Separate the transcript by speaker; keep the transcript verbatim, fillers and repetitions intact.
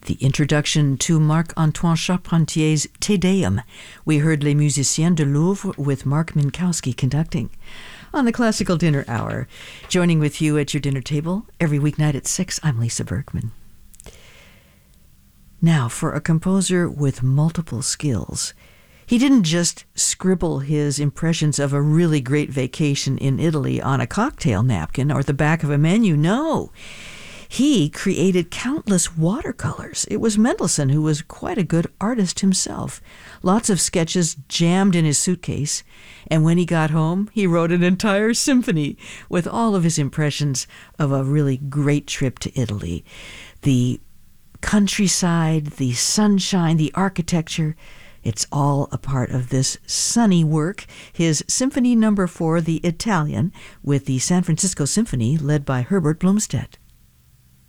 Speaker 1: The introduction to Marc-Antoine Charpentier's Te Deum. We heard Les Musiciens de Louvre with Mark Minkowski conducting. On the Classical Dinner Hour, joining with you at your dinner table every weeknight at six, I'm Lisa Berkman. Now, for a composer with multiple skills, he didn't just scribble his impressions of a really great vacation in Italy on a cocktail napkin or the back of a menu. No, he created countless watercolors. It was Mendelssohn, who was quite a good artist himself. Lots of sketches jammed in his suitcase, and when he got home, he wrote an entire symphony with all of his impressions of a really great trip to Italy. The countryside, the sunshine, the architecture, it's all a part of this sunny work, his Symphony Number Four, the Italian, with the San Francisco Symphony led by Herbert Blomstedt.